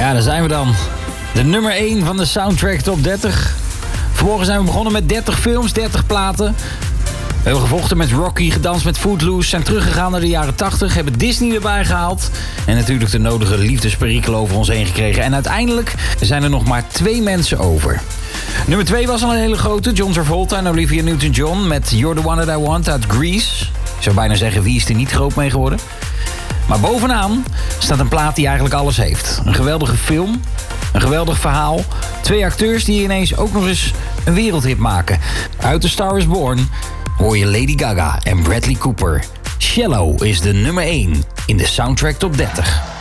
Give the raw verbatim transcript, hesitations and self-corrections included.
Ja, daar zijn we dan. De nummer één van de Soundtrack Top dertig. Vanmorgen zijn we begonnen met dertig films, dertig platen. We hebben gevochten met Rocky, gedanst met Footloose, zijn teruggegaan naar de jaren tachtig, hebben Disney erbij gehaald en natuurlijk de nodige liefdesperikelen over ons heen gekregen. En uiteindelijk zijn er nog maar twee mensen over. Nummer twee was al een hele grote, John Travolta en Olivia Newton-John met You're the One That I Want uit Grease. Ik zou bijna zeggen, wie is er niet groot mee geworden? Maar bovenaan staat een plaat die eigenlijk alles heeft. Een geweldige film, een geweldig verhaal, twee acteurs die ineens ook nog eens een wereldhit maken. Uit The Star Is Born hoor je Lady Gaga en Bradley Cooper. Shallow is de nummer één in de Soundtrack Top dertig.